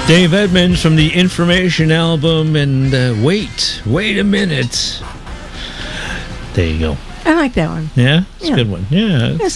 Dave Edmunds from the Information album, and wait a minute. There you go. I like that one. Yeah? It's a good one. Yeah.